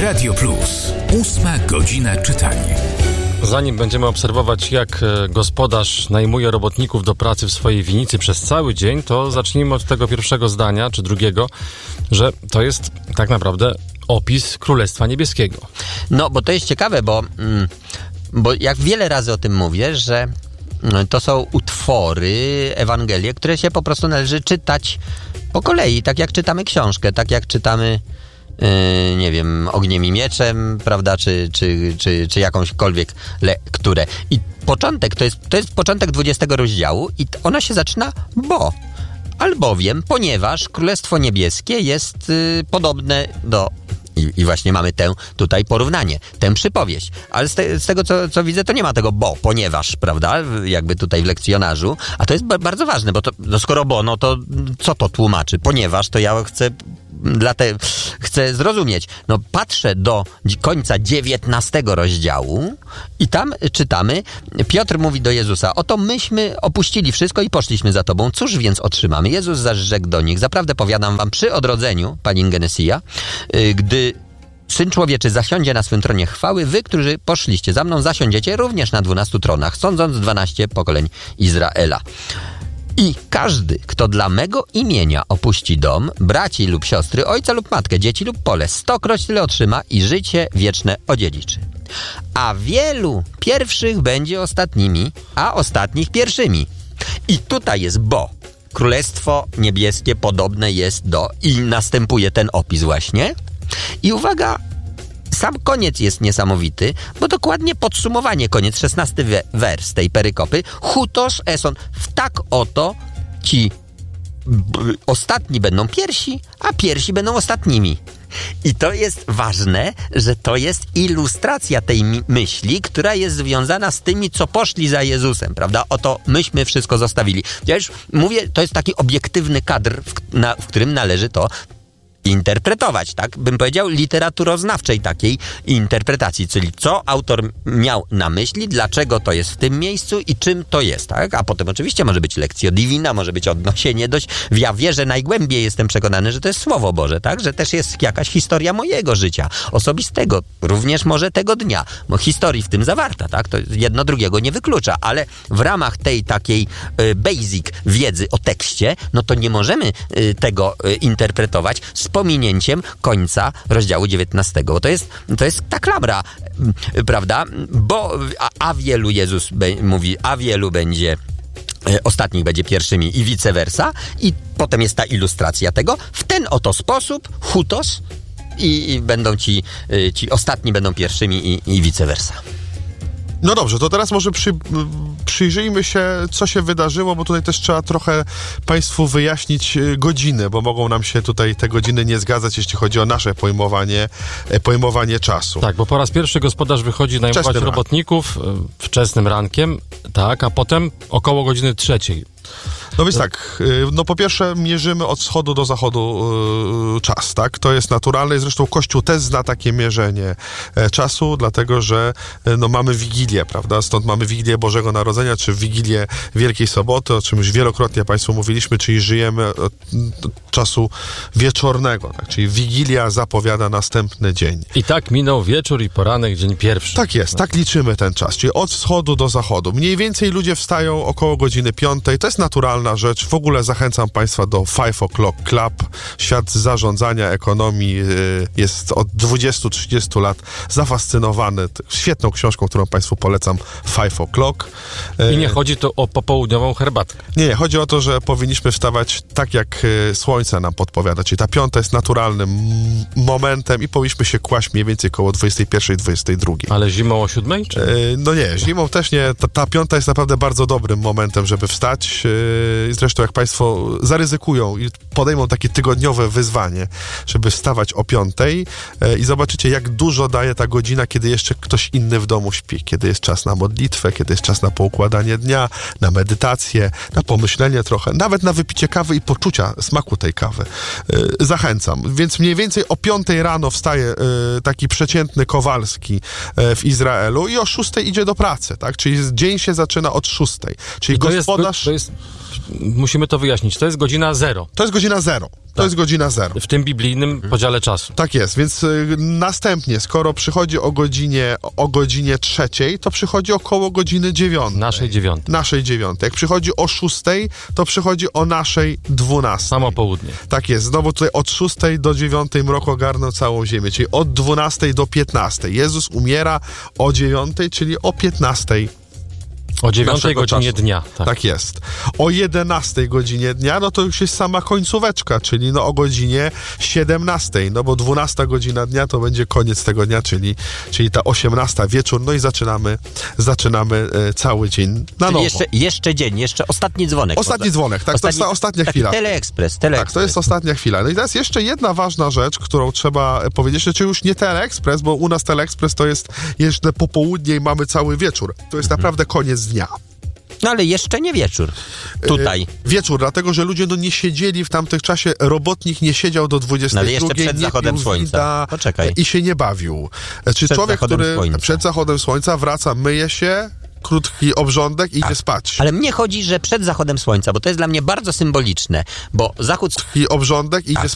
Radio Plus. 8 godzina czytania. Zanim będziemy obserwować, jak gospodarz najmuje robotników do pracy w swojej winnicy przez cały dzień, to zacznijmy od tego pierwszego zdania, czy drugiego, że to jest tak naprawdę opis Królestwa Niebieskiego. No, bo to jest ciekawe, bo jak wiele razy o tym mówię, że to są utwory, Ewangelie, które się po prostu należy czytać po kolei, tak jak czytamy książkę, tak jak czytamy nie wiem, Ogniem i Mieczem, prawda, czy jakąśkolwiek lekturę. I początek, to jest początek 20 rozdziału i ona się zaczyna albowiem, ponieważ Królestwo Niebieskie jest podobne do... I właśnie mamy tę tutaj porównanie, tę przypowieść. Ale z tego, co widzę, to nie ma tego ponieważ, prawda, jakby tutaj w lekcjonarzu. A to jest bardzo ważne, bo to, no skoro no to co to tłumaczy? Ponieważ to ja chcę zrozumieć. No patrzę do końca 19 rozdziału i tam czytamy, Piotr mówi do Jezusa, oto myśmy opuścili wszystko i poszliśmy za Tobą. Cóż więc otrzymamy? Jezus zaś rzekł do nich, zaprawdę powiadam wam, przy odrodzeniu, palingenesia, gdy Syn Człowieczy zasiądzie na swym tronie chwały, wy, którzy poszliście za mną, zasiądziecie również na 12 tronach, sądząc 12 pokoleń Izraela. I każdy, kto dla mego imienia opuści dom, braci lub siostry, ojca lub matkę, dzieci lub pole, 100-kroć tyle otrzyma i życie wieczne odziedziczy. A wielu pierwszych będzie ostatnimi, a ostatnich pierwszymi. I tutaj jest Królestwo Niebieskie podobne jest do... I następuje ten opis właśnie. I uwaga, sam koniec jest niesamowity, bo dokładnie podsumowanie, koniec, 16 wers tej perykopy. Hutos eson, w tak oto ci ostatni będą pierwsi, a pierwsi będą ostatnimi. I to jest ważne, że to jest ilustracja tej myśli, która jest związana z tymi, co poszli za Jezusem, prawda? Oto myśmy wszystko zostawili. Ja już mówię, to jest taki obiektywny kadr, w którym należy to interpretować, tak? Bym powiedział, literaturoznawczej takiej interpretacji, czyli co autor miał na myśli, dlaczego to jest w tym miejscu i czym to jest, tak? A potem oczywiście może być lectio divina, może być odniesienie ja wierzę najgłębiej, jestem przekonany, że to jest Słowo Boże, tak? Że też jest jakaś historia mojego życia, osobistego, również może tego dnia, bo historii w tym zawarta, tak? To jedno drugiego nie wyklucza, ale w ramach tej takiej basic wiedzy o tekście, no to nie możemy tego interpretować z pominięciem końca rozdziału 19. To jest ta klamra, prawda? Bo a wielu, Jezus mówi, a wielu będzie ostatnich będzie pierwszymi i vice versa. I potem jest ta ilustracja tego. W ten oto sposób, hutos, i będą ci ostatni będą pierwszymi i vice versa. No dobrze, to teraz może przyjrzyjmy się, co się wydarzyło, bo tutaj też trzeba trochę Państwu wyjaśnić godziny, bo mogą nam się tutaj te godziny nie zgadzać, jeśli chodzi o nasze pojmowanie czasu. Tak, bo po raz pierwszy gospodarz wychodzi najmować robotników wczesnym rankiem, tak, a potem około godziny 3. No więc tak, no po pierwsze mierzymy od wschodu do zachodu czas, tak? To jest naturalne i zresztą Kościół też zna takie mierzenie czasu, dlatego że no mamy Wigilię, prawda? Stąd mamy Wigilię Bożego Narodzenia, czy Wigilię Wielkiej Soboty, o czym już wielokrotnie Państwu mówiliśmy, czyli żyjemy od czasu wieczornego, tak? Czyli Wigilia zapowiada następny dzień. I tak minął wieczór i poranek, dzień pierwszy. Tak jest, tak liczymy ten czas, czyli od wschodu do zachodu. Mniej więcej ludzie wstają około godziny 5, to jest naturalna rzecz. W ogóle zachęcam Państwa do 5 O'Clock Club. Świat zarządzania ekonomii jest od 20-30 lat zafascynowany świetną książką, którą Państwu polecam, 5 O'Clock. I nie chodzi tu o popołudniową herbatkę. Nie, chodzi o to, że powinniśmy wstawać tak, jak słońce nam podpowiada, czyli ta 5 jest naturalnym momentem i powinniśmy się kłaść mniej więcej koło 21-22. Ale zimą o 7? Czy? No nie, zimą też nie. Ta 5 jest naprawdę bardzo dobrym momentem, żeby wstać. Zresztą jak Państwo zaryzykują i podejmą takie tygodniowe wyzwanie, żeby wstawać o 5 i zobaczycie, jak dużo daje ta godzina, kiedy jeszcze ktoś inny w domu śpi, kiedy jest czas na modlitwę, kiedy jest czas na poukładanie dnia, na medytację, na pomyślenie trochę, nawet na wypicie kawy i poczucia smaku tej kawy. Zachęcam. Więc mniej więcej o 5 rano wstaje taki przeciętny Kowalski w Izraelu i o 6 idzie do pracy, tak? Czyli dzień się zaczyna od 6. Czyli gospodarz... musimy to wyjaśnić. To jest godzina 0. To jest godzina 0. To jest godzina 0. W tym biblijnym podziale czasu. Tak jest, więc następnie, skoro przychodzi o godzinie 3, to przychodzi około godziny 9. Naszej 9. Jak przychodzi o 6, to przychodzi o naszej 12. Samo południe. Tak jest. Znowu tutaj od 6 do 9 mrok ogarnął całą ziemię, czyli od 12 do 15. Jezus umiera o 9, czyli o 15. O 9 godzinie czasu. dnia. Tak jest. O 11 godzinie dnia, no to już jest sama końcóweczka, czyli no o godzinie 17, no bo 12 godzina dnia to będzie koniec tego dnia, czyli ta 18 wieczór, no i zaczynamy cały dzień na nowo. Jeszcze dzień, jeszcze ostatni dzwonek. Ostatni dzwonek, tak, to jest ta ostatnia chwila. Teleekspres. Tak, to jest ostatnia chwila. No i teraz jeszcze jedna ważna rzecz, którą trzeba powiedzieć, czy już nie Teleekspres, bo u nas Teleekspres to jest jeszcze popołudnie i mamy cały wieczór. To jest naprawdę koniec dnia. No ale jeszcze nie wieczór. Tutaj. Wieczór, dlatego, że ludzie nie siedzieli w tamtym czasie, robotnik nie siedział do 22, ale jeszcze przed zachodem słońca. Poczekaj. I się nie bawił. Czy człowiek, który przed zachodem słońca wraca, myje się, krótki obrządek i idzie spać. Ale mnie chodzi, że przed zachodem słońca, bo to jest dla mnie bardzo symboliczne, bo zachód... I obrządek i idzie spać.